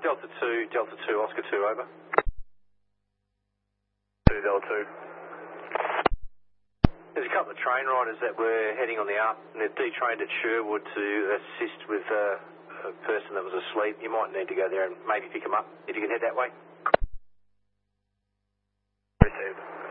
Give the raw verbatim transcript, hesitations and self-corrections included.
Delta two, Delta two, Oscar two, over. two, Delta two. There's a couple of train riders that were heading on the up, and they're detrained at Sherwood to assist with uh, a person that was asleep. You might need to go there and maybe pick them up, if you can head that way. Received.